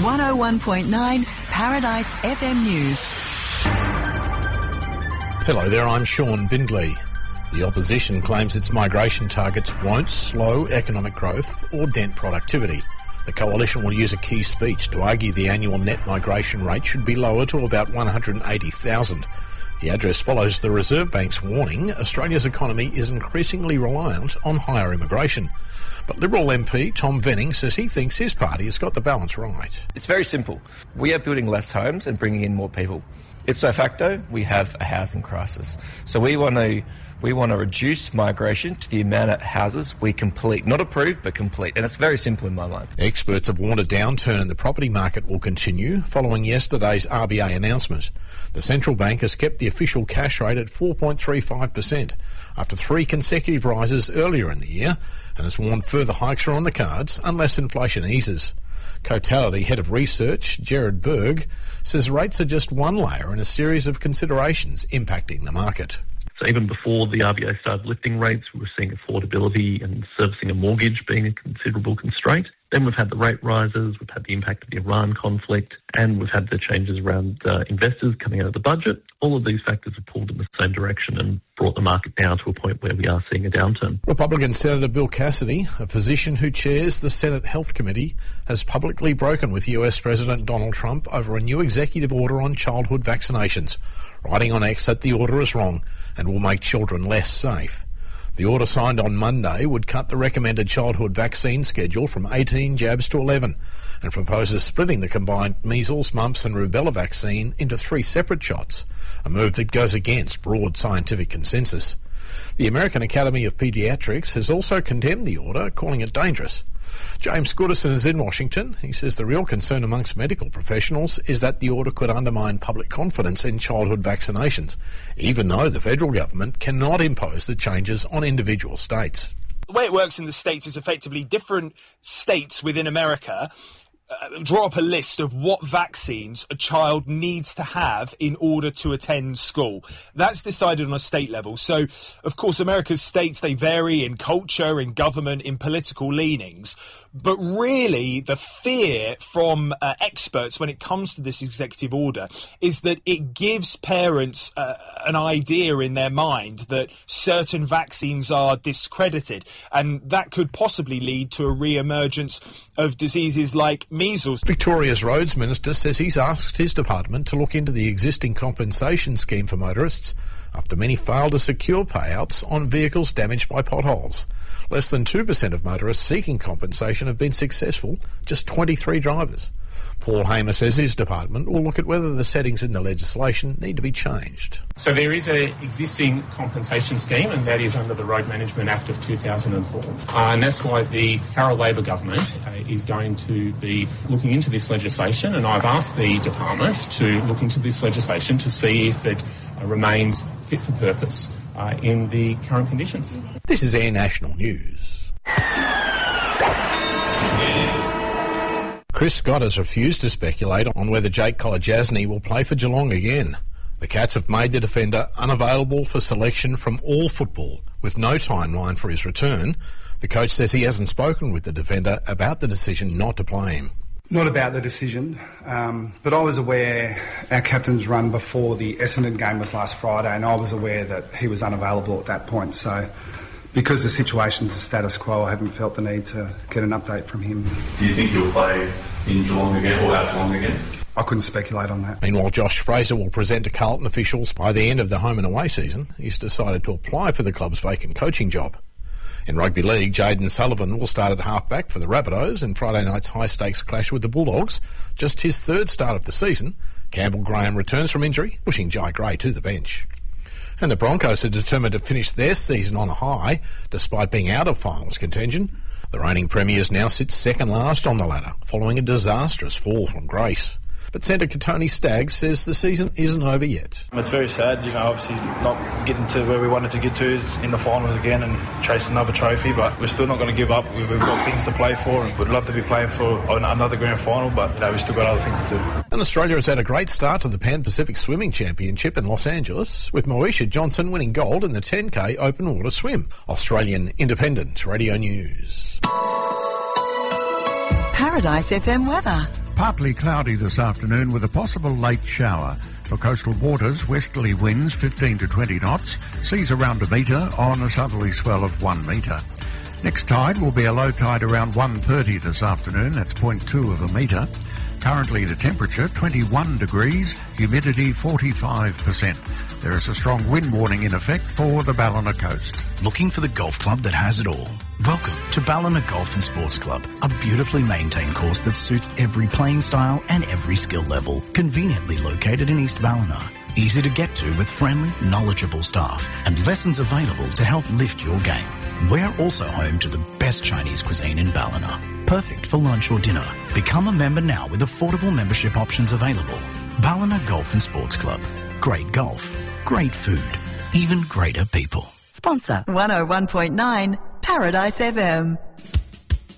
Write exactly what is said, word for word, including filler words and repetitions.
one oh one point nine Paradise F M News. Hello there, I'm Sean Bindley. The opposition claims its migration targets won't slow economic growth or dent productivity. The coalition will use a key speech to argue the annual net migration rate should be lower to about one hundred eighty thousand. The address follows the Reserve Bank's warning Australia's economy is increasingly reliant on higher immigration. But Liberal M P Tom Venning says he thinks his party has got the balance right. It's very simple. We are building less homes and bringing in more people. Ipso facto, we have a housing crisis. So we want to we want to reduce migration to the amount of houses we complete. Not approve, but complete. And it's very simple in my mind. Experts have warned a downturn in the property market will continue following yesterday's R B A announcement. The central bank has kept the official cash rate at four point three five percent after three consecutive rises earlier in the year, and has warned further hikes are on the cards unless inflation eases. Cotality Head of Research, Gerard Berg, says rates are just one layer in a series of considerations impacting the market. So even before the R B A started lifting rates, we were seeing affordability and servicing a mortgage being a considerable constraint. Then we've had the rate rises, we've had the impact of the Iran conflict, and we've had the changes around uh, investors coming out of the budget. All of these factors have pulled in the same direction and brought the market down to a point where we are seeing a downturn. Republican Senator Bill Cassidy, a physician who chairs the Senate Health Committee, has publicly broken with U S President Donald Trump over a new executive order on childhood vaccinations, writing on X that the order is wrong and will make children less safe. The order signed on Monday would cut the recommended childhood vaccine schedule from eighteen jabs to eleven and proposes splitting the combined measles, mumps and rubella vaccine into three separate shots, a move that goes against broad scientific consensus. The American Academy of Pediatrics has also condemned the order, calling it dangerous. James Goodison is in Washington. He says the real concern amongst medical professionals is that the order could undermine public confidence in childhood vaccinations, even though the federal government cannot impose the changes on individual states. The way it works in the States is effectively different states within America Uh, draw up a list of what vaccines a child needs to have in order to attend school. That's decided on a state level. So, of course, America's states, they vary in culture, in government, in political leanings. But really, the fear from uh, experts when it comes to this executive order is that it gives parents uh, an idea in their mind that certain vaccines are discredited. And that could possibly lead to a re-emergence of diseases like measles. Victoria's Roads Minister says he's asked his department to look into the existing compensation scheme for motorists after many failed to secure payouts on vehicles damaged by potholes. Less than two percent of motorists seeking compensation have been successful, just twenty-three drivers. Paul Hamer says his department will look at whether the settings in the legislation need to be changed. So there is an existing compensation scheme, and that is under the Road Management Act of two thousand four. Uh, and that's why the Carroll Labor government uh, is going to be looking into this legislation, and I've asked the department to look into this legislation to see if it uh, remains fit for purpose uh, in the current conditions. This is Air National News. Chris Scott has refused to speculate on whether Jake Kolodjasny will play for Geelong again. The Cats have made the defender unavailable for selection from all football, with no timeline for his return. The coach says he hasn't spoken with the defender about the decision not to play him. Not about the decision, um, but I was aware our captain's run before the Essendon game was last Friday, and I was aware that he was unavailable at that point. So because the situation's the status quo, I haven't felt the need to get an update from him. Do you think he'll play in Geelong again or out Geelong again? I couldn't speculate on that. Meanwhile, Josh Fraser will present to Carlton officials by the end of the home and away season. He's decided to apply for the club's vacant coaching job. In rugby league, Jayden Sullivan will start at halfback for the Rabbitohs in Friday night's high-stakes clash with the Bulldogs. Just his third start of the season. Campbell Graham returns from injury, pushing Jai Gray to the bench. And the Broncos are determined to finish their season on a high, despite being out of finals contention. The reigning premiers now sit second last on the ladder, following a disastrous fall from grace. But centre Tony Staggs says the season isn't over yet. It's very sad, you know, obviously not getting to where we wanted to get to is in the finals again and chase another trophy, but we're still not going to give up. We've got things to play for and we'd love to be playing for another grand final, but you know, we've still got other things to do. And Australia has had a great start to the Pan Pacific Swimming Championship in Los Angeles, with Moesha Johnson winning gold in the ten K open water swim. Australian Independent Radio News. Paradise F M weather. Partly cloudy this afternoon with a possible late shower. For coastal waters, westerly winds fifteen to twenty knots, seas around a metre on a southerly swell of one metre. Next tide will be a low tide around one thirty this afternoon, that's zero point two of a metre. Currently the temperature twenty-one degrees, humidity forty-five percent. There is a strong wind warning in effect for the Ballina coast. Looking for the golf club that has it all? Welcome to Ballina Golf and Sports Club, a beautifully maintained course that suits every playing style and every skill level. Conveniently located in East Ballina. Easy to get to with friendly, knowledgeable staff and lessons available to help lift your game. We're also home to the best Chinese cuisine in Ballina. Perfect for lunch or dinner. Become a member now with affordable membership options available. Ballina Golf and Sports Club. Great golf, great food, even greater people. Sponsor one oh one point nine Paradise F M.